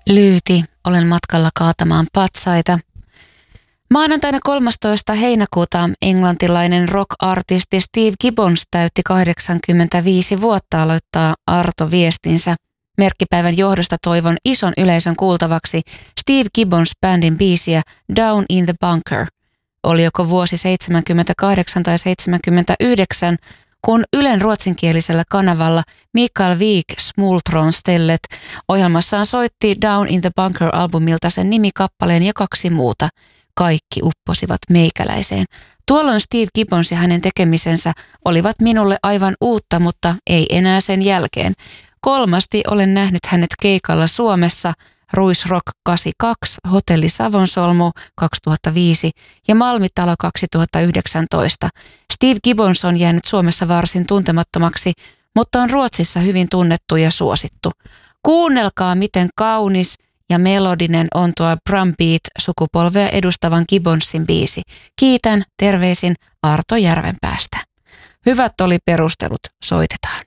Lyyti, olen matkalla kaatamaan patsaita. Maanantaina 13. heinäkuuta englantilainen rock-artisti Steve Gibbons täytti 85 vuotta aloittaa Arto-viestinsä. Merkkipäivän johdosta toivon ison yleisön kuultavaksi Steve Gibbons-bändin biisiä Down in the Bunker. Oli joko vuosi 78 tai 79, kun Ylen ruotsinkielisellä kanavalla Mikael Wik Smultronstellet ohjelmassaan soitti Down in the Bunker-albumilta sen nimikappaleen ja kaksi muuta. Kaikki upposivat meikäläiseen. Tuolloin Steve Gibbons ja hänen tekemisensä olivat minulle aivan uutta, mutta ei enää sen jälkeen. Kolmasti olen nähnyt hänet keikalla Suomessa, Ruisrock 82, Hotelli Savonsolmu 2005 ja Malmitalo 2019. Steve Gibbons on jäänyt Suomessa varsin tuntemattomaksi, mutta on Ruotsissa hyvin tunnettu ja suosittu. Kuunnelkaa, miten kaunis ja melodinen on tuo drum beat-sukupolvea edustavan Gibbonsin biisi. Kiitän, terveisin Arto Järvenpäästä. Hyvät oli perustelut, soitetaan.